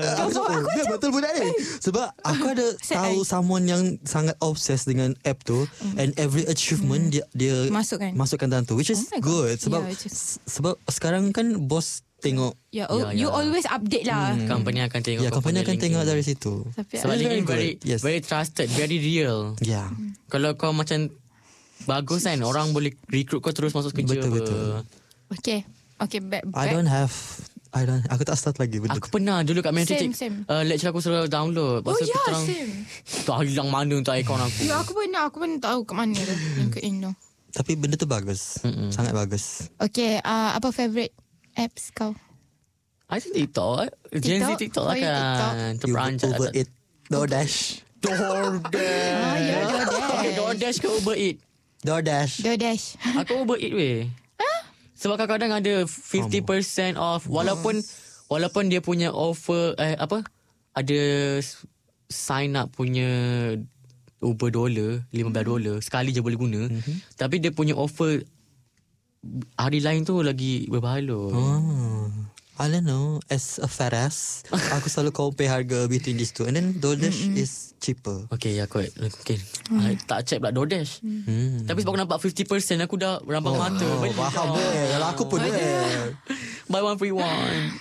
Dia betul budak ni. Sebab aku ada tahu someone yang sangat obsessed dengan app tu, and every achievement dia masukkan dalam tu, which is good. Sebab sebab sekarang kan bos tengok. You always update lah. Company akan tengok. Company akan tengok dari situ. Sebab LinkedIn very trusted, very real. Kalau kau macam bagus kan, orang boleh recruit kau terus masuk kerja. Betul. Okay, back. Aku tak start lagi benda Aku pernah dulu kat Manchester. Lecturer aku suruh download. Same. Tak hilang mana untuk akaun aku. Aku pun tahu kat mana tu LinkedIn tu. Tapi benda tu bagus. Sangat bagus. Okay, apa favourite apps kau? I think TikTok. Gen Z TikTok lah kan. Terperanjat. Uber Eats, DoorDash. DoorDash ke Uber Eats? DoorDash. Aku Uber Eats weh. Sebab kadang-kadang ada 50% off. Walaupun dia punya offer ada sign up punya Uber $15 sekali je boleh guna. Tapi dia punya offer hari lain tu lagi berbaloi. I don't know. As a fat ass, aku selalu compare harga between these two, and then DoorDash is cheaper. Okay, aku I tak check pula DoorDash. Tapi sebab aku nampak 50%, aku dah rambang mata. Faham kalau aku pun buy one free one.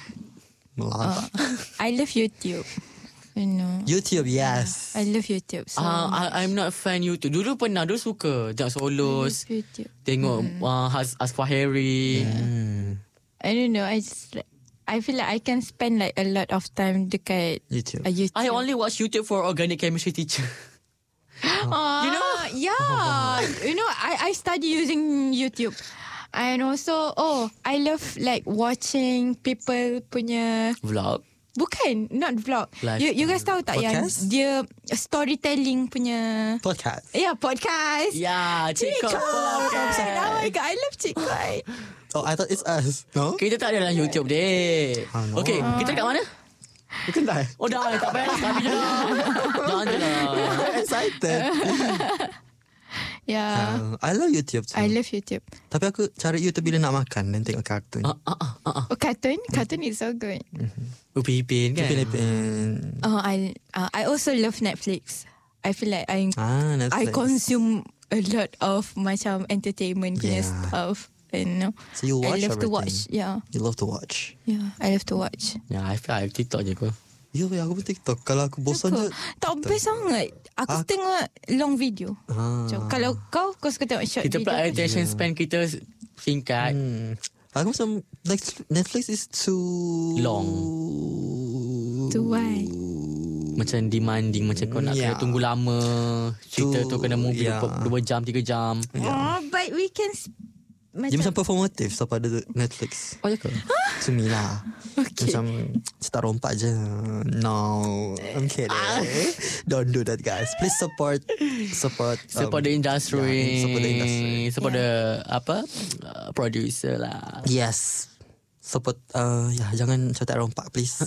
I love YouTube. YouTube, yes. I love YouTube. So I'm not a fan YouTube. Dulu suka tengok Solos, tengok Ask for Harry. I don't know. I feel like I can spend like a lot of time dekat YouTube. I only watch YouTube for organic chemistry teacher. You know? Yeah. I study using YouTube. And also, I love like watching people punya vlog. Bukan, not vlog. You guys tahu tak podcast? Yang dia storytelling punya podcast? Yeah, podcast. Yeah, Cik Koi. Oh my God, I love Cik Koi. Oh, I thought it's us. No? Kita tak ada dalam YouTube dek. No. Okay, kita kat mana? Bukan dah. Oh dah, tak payah kami je lah. Jangan je lah. Excited. Yeah. I love YouTube too. I love YouTube. Tapi aku cari YouTube bila nak makan dan tengok kartun. Oh, cartoon is so good. Upin kan? Upin. I also love Netflix. I feel like Netflix. I consume a lot of macam entertainment punya stuff. So you watch I love to everything. watch. Yeah. You love to watch. Yeah, I love to watch. Ya, I feel like TikTok je kau. Ya, aku pun TikTok. Kalau aku bosan je tak best sangat. Aku tengok long video. So, kalau kau suka tengok short Kita video. pula attention span kita singkat. Aku macam Netflix is too long. To why? Macam demanding. Macam kau nak kena tunggu lama. Cerita tu kena movie 2 jam 3 jam. But we can dia macam performative pada Netflix. Oh ya ke? To me lah. Okay. Macam start rompak je. No, I'm kidding. Don't do that, guys. Please support the industry. Support the industry. Support the producer lah. Yes. Support jangan cetak rompak, please.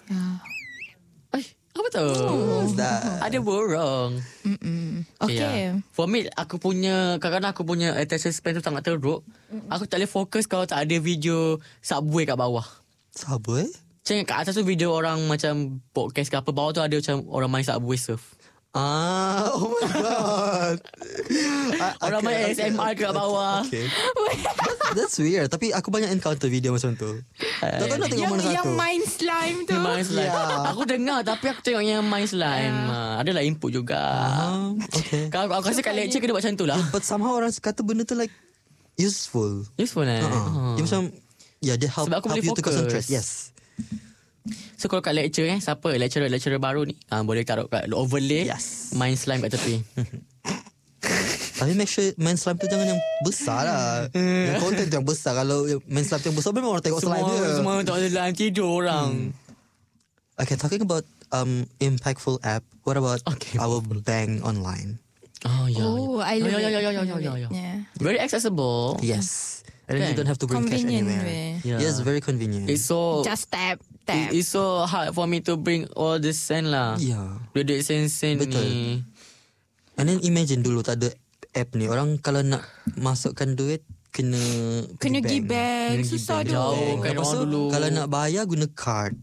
Apa tu? Ada borong. Okay. For me, kadang-kadang aku punya attention span tu sangat teruk. Aku tak boleh fokus kalau tak ada video subway kat bawah. Subway? Macam kat atas tu video orang macam podcast ke apa, bawah tu ada macam orang main subway surf. Oh my god. Orang main ASMR kat bawah. Okay. That's weird. Tapi aku banyak encounter video macam tu. Tak tahu nak tengok mana satu. Yang main slime tu. Main slime. Aku dengar tapi aku tengok yang main slime. Adalah input juga. Okay. Kalau aku rasa kat lecture kena buat macam tu lah. But somehow orang kata benda tu like useful. Useful lah. Dia macam they help you to concentrate. Yes. So kalau kat lecture siapa lecturer baru ni boleh taruh kat overlay main slime kat tepi. Tapi make sure main slime tu jangan yang besar lah. Yang content tu yang besar. Kalau main slime tu yang besar memang orang tengok slime dia. Semua tak boleh tidur orang. Okay, talking about impactful app, what about our bank online? Oh yeah. Oh, I love it. Yeah. Very accessible. Yes. And then you don't have to bring cash anywhere. Yes, very convenient. It's so just tap. It's so hard for me to bring all this sen lah. Yeah. Duit sen ni. And then imagine dulu tak ada app ni. Orang kalau nak masukkan duit kena pergi bank. Susah jauh kan orang dulu. Kalau nak bayar guna card.